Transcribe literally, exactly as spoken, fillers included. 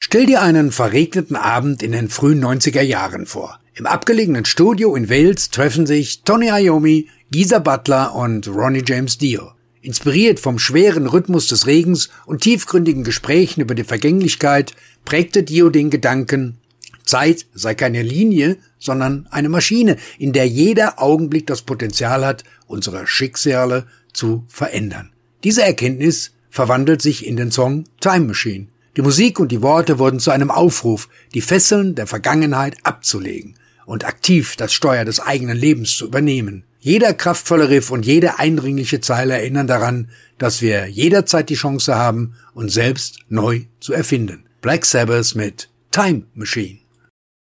Stell dir einen verregneten Abend in den frühen neunziger Jahren vor. Im abgelegenen Studio in Wales treffen sich Tony Iommi, Geezer Butler und Ronnie James Dio. Inspiriert vom schweren Rhythmus des Regens und tiefgründigen Gesprächen über die Vergänglichkeit prägte Dio den Gedanken, Zeit sei keine Linie, sondern eine Maschine, in der jeder Augenblick das Potenzial hat, unsere Schicksale zu verändern. Diese Erkenntnis verwandelt sich in den Song Time Machine. Die Musik und die Worte wurden zu einem Aufruf, die Fesseln der Vergangenheit abzulegen und aktiv das Steuer des eigenen Lebens zu übernehmen. Jeder kraftvolle Riff und jede eindringliche Zeile erinnern daran, dass wir jederzeit die Chance haben, uns selbst neu zu erfinden. Black Sabbath mit Time Machine.